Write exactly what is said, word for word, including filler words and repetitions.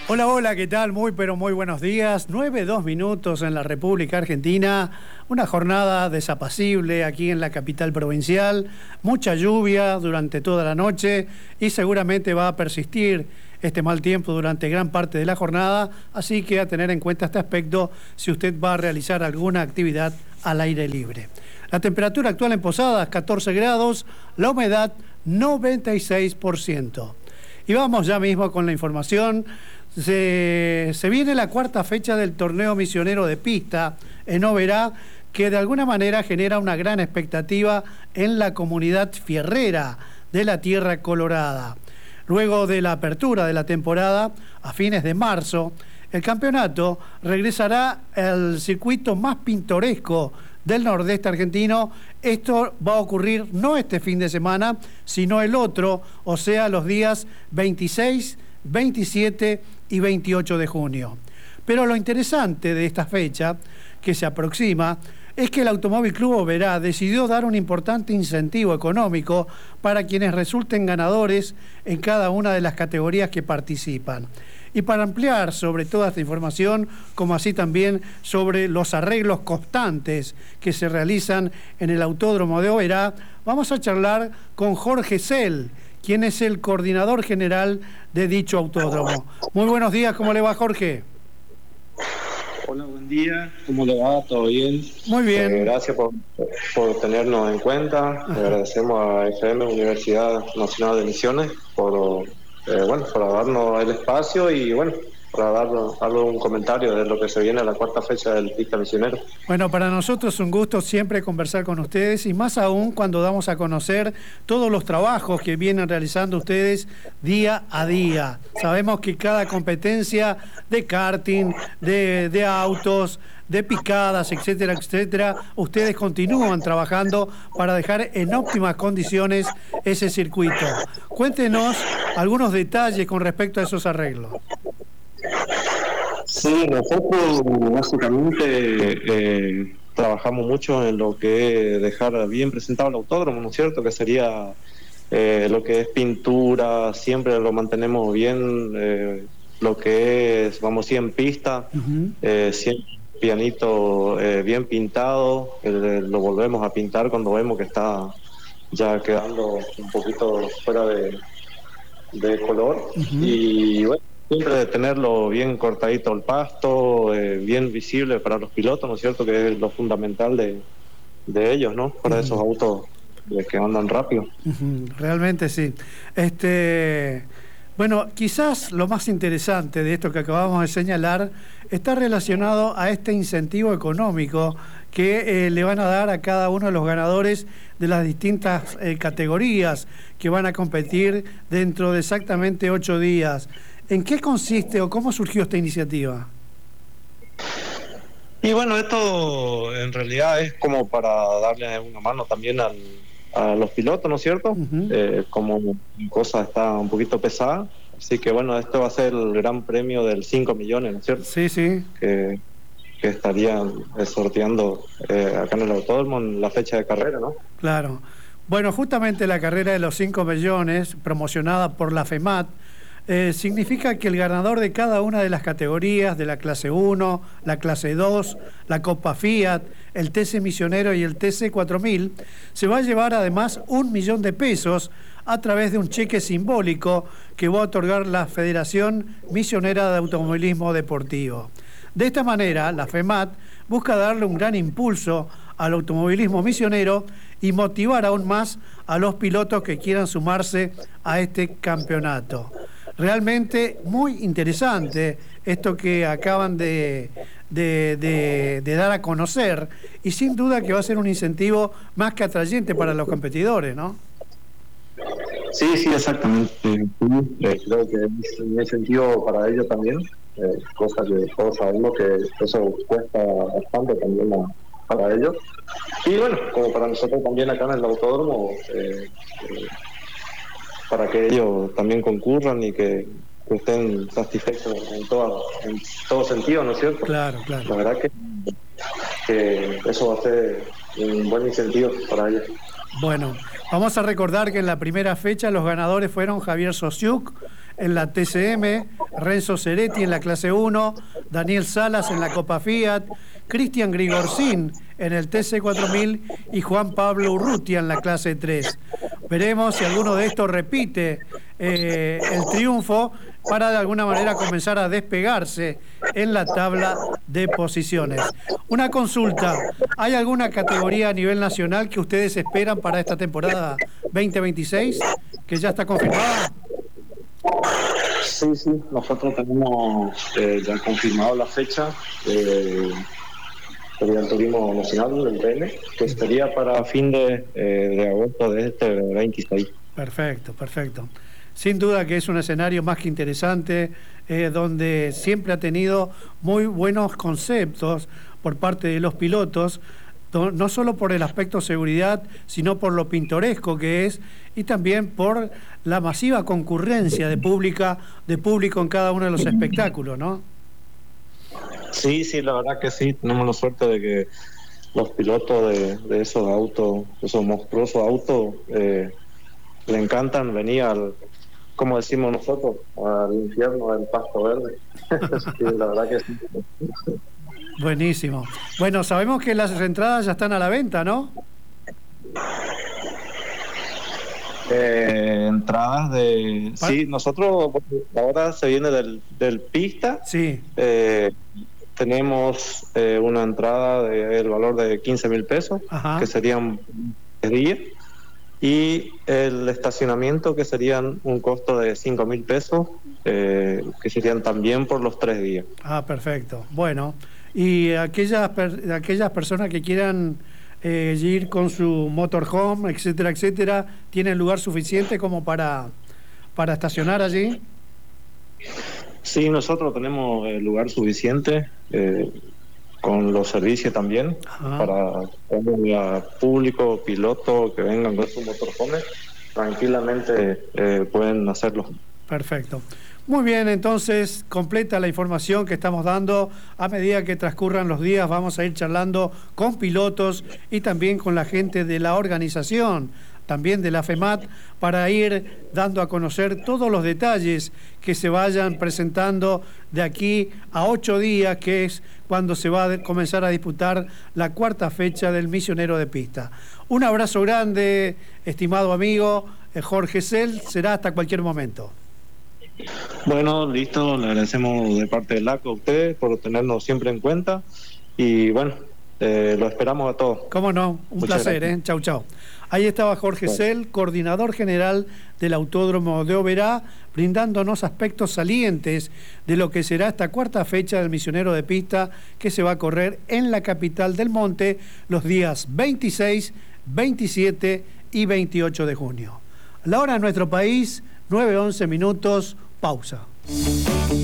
Hola, hola, ¿qué tal? Muy, pero muy buenos días. Nueve, dos minutos en la República Argentina. Una jornada desapacible aquí en la capital provincial. Mucha lluvia durante toda la noche y seguramente va a persistir este mal tiempo durante gran parte de la jornada. Así que a tener en cuenta este aspecto si usted va a realizar alguna actividad al aire libre. La temperatura actual en Posadas, catorce grados. La humedad, noventa y seis por ciento. Y vamos ya mismo con la información. Se, se viene la cuarta fecha del torneo misionero de pista en Oberá, que de alguna manera genera una gran expectativa en la comunidad fierrera de la Tierra Colorada. Luego de la apertura de la temporada, a fines de marzo, el campeonato regresará al circuito más pintoresco del nordeste argentino. Esto va a ocurrir no este fin de semana, sino el otro, o sea, los días veintiséis, veintisiete y veintiocho de junio. Pero lo interesante de esta fecha, que se aproxima, es que el Automóvil Club Oberá decidió dar un importante incentivo económico para quienes resulten ganadores en cada una de las categorías que participan. Y para ampliar sobre toda esta información, como así también sobre los arreglos constantes que se realizan en el Autódromo de Oberá, vamos a charlar con Jorge Sell, quien es el coordinador general de dicho autódromo. Muy buenos días, ¿cómo le va, Jorge? Hola, buen día, ¿cómo le va? ¿Todo bien? Muy bien. Eh, gracias por, por tenernos en cuenta. Le agradecemos a F M, Universidad Nacional de Misiones, por, eh, bueno, por darnos el espacio y bueno, para dar un comentario de lo que se viene a la cuarta fecha del Pista Misionero. Bueno, para nosotros es un gusto siempre conversar con ustedes y más aún cuando damos a conocer todos los trabajos que vienen realizando ustedes día a día. Sabemos que cada competencia de karting, de, de autos, de picadas, etcétera, etcétera, ustedes continúan trabajando para dejar en óptimas condiciones ese circuito. Cuéntenos algunos detalles con respecto a esos arreglos. Sí, nosotros básicamente eh, trabajamos mucho en lo que es dejar bien presentado el autódromo, ¿no es cierto? Que sería eh, lo que es pintura, siempre lo mantenemos bien, eh, lo que es, vamos, sí, en pista, uh-huh. eh, siempre pianito eh, bien pintado, eh, lo volvemos a pintar cuando vemos que está ya quedando un poquito fuera de, de color, uh-huh. y bueno, siempre de tenerlo bien cortadito el pasto, eh, bien visible para los pilotos, ¿no es cierto? Que es lo fundamental de, de ellos, ¿no? Para uh-huh. esos autos que andan rápido. Uh-huh. Realmente sí. Este, bueno, quizás lo más interesante de esto que acabamos de señalar está relacionado a este incentivo económico que eh, le van a dar a cada uno de los ganadores de las distintas eh, categorías que van a competir dentro de exactamente ocho días. ¿En qué consiste o cómo surgió esta iniciativa? Y bueno, esto en realidad es como para darle una mano también al, a los pilotos, ¿no es cierto? Uh-huh. Eh, como cosa está un poquito pesada, así que bueno, esto va a ser el gran premio del cinco millones, ¿no es cierto? Sí, sí. Que, que estarían eh, sorteando eh, acá en el autódromo en la fecha de carrera, ¿no? Claro. Bueno, justamente la carrera de los cinco millones, promocionada por la FEMAT, Eh, significa que el ganador de cada una de las categorías, de la clase uno, la clase dos, la Copa Fiat, el T C Misionero y el T C cuatro mil, se va a llevar además un millón de pesos a través de un cheque simbólico que va a otorgar la Federación Misionera de Automovilismo Deportivo. De esta manera, la FEMAT busca darle un gran impulso al automovilismo misionero y motivar aún más a los pilotos que quieran sumarse a este campeonato. Realmente muy interesante esto que acaban de, de, de, de dar a conocer y sin duda que va a ser un incentivo más que atrayente para los competidores, ¿no? Sí, sí, exactamente. Sí, creo que es un incentivo para ellos también, eh, cosa que todos sabemos que eso cuesta bastante también a, para ellos. Y bueno, como para nosotros también acá en el autódromo, eh, eh, para que ellos también concurran y que, que estén satisfechos en todo, en todo sentido, ¿no es cierto? Claro, claro. La verdad que, que eso va a ser un buen incentivo para ellos. Bueno, vamos a recordar que en la primera fecha los ganadores fueron Javier Sosiuk en la T C M, Renzo Ceretti en la clase uno, Daniel Salas en la Copa Fiat, Cristian Grigorcín en el T C cuatro mil y Juan Pablo Urrutia en la clase tres. Veremos si alguno de estos repite eh, el triunfo para de alguna manera comenzar a despegarse en la tabla de posiciones. Una consulta, ¿hay alguna categoría a nivel nacional que ustedes esperan para esta temporada veinte veintiséis que ya está confirmada? Sí, sí, nosotros tenemos eh, ya confirmado la fecha. Eh, sería el turismo nacional del T N, que sería para fin de, eh, de agosto de este veintiséis. Perfecto, perfecto. Sin duda que es un escenario más que interesante, eh, donde siempre ha tenido muy buenos conceptos por parte de los pilotos, no solo por el aspecto seguridad, sino por lo pintoresco que es y también por la masiva concurrencia de, pública, de público en cada uno de los espectáculos, ¿no? Sí, sí, la verdad que sí, tenemos la suerte de que los pilotos de, de esos autos, esos monstruosos autos, eh, le encantan venir al, como decimos nosotros, al infierno del pasto verde. Sí, la verdad que sí. Buenísimo. Bueno, sabemos que las entradas ya están a la venta, ¿no? Eh, entradas de... ¿Cuál? Sí, nosotros ahora se viene del, del pista. Sí. Eh, tenemos eh, una entrada del valor de quince mil pesos, Ajá. que serían tres días, y el estacionamiento, que serían un costo de cinco mil pesos, eh, que serían también por los tres días. Ah, perfecto. Bueno, y aquellas, per, aquellas personas que quieran eh, ir con su motorhome, etcétera, etcétera, ¿tienen lugar suficiente como para, para estacionar allí? Sí, nosotros tenemos el lugar suficiente, eh, con los servicios también. Ajá. Para el público, piloto que vengan con sus motorhomes, tranquilamente eh, pueden hacerlo. Perfecto. Muy bien, entonces completa la información que estamos dando. A medida que transcurran los días vamos a ir charlando con pilotos y también con la gente de la organización, también de la FEMAT, para ir dando a conocer todos los detalles que se vayan presentando de aquí a ocho días, que es cuando se va a comenzar a disputar la cuarta fecha del Misionero de Pista. Un abrazo grande, estimado amigo Jorge Sell, será hasta cualquier momento. Bueno, listo, le agradecemos de parte del A C O a ustedes por tenernos siempre en cuenta y bueno, eh, lo esperamos a todos. Cómo no, un Muchas placer, gracias. ¿eh? Chau, chau. Ahí estaba Jorge bueno. Sell, coordinador general del Autódromo de Oberá, brindándonos aspectos salientes de lo que será esta cuarta fecha del Misionero de Pista, que se va a correr en la capital del Monte los días veintiséis, veintisiete y veintiocho de junio. La hora en nuestro país, nueve once minutos, pausa.